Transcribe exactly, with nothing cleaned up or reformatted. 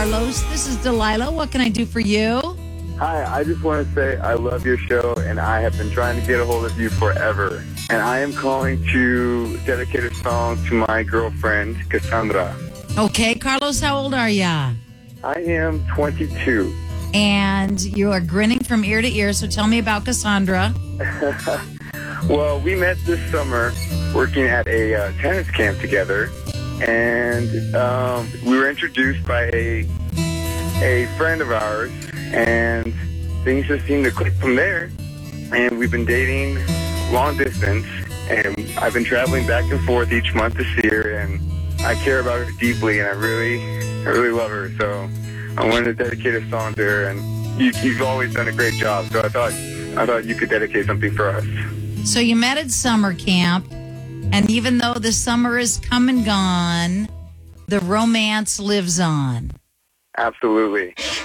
Carlos. This is Delilah. What can I do for you? Hi, I just want to say I love your show, and I have been trying to get a hold of you forever. And I am calling to dedicate a song to my girlfriend, Cassandra. Okay, Carlos, how old are ya? I am twenty-two. And you are grinning from ear to ear, so tell me about Cassandra. Well, we met this summer working at a uh, tennis camp together, and um, we were introduced by a, a friend of ours, and things just seemed to click from there. And we've been dating long distance, and I've been traveling back and forth each month to see her, and I care about her deeply, and I really, I really love her. So I wanted to dedicate a song to her, and you, you've always done a great job. So I thought, I thought you could dedicate something for us. So you met at summer camp, and even though the summer is come and gone, the romance lives on. Absolutely.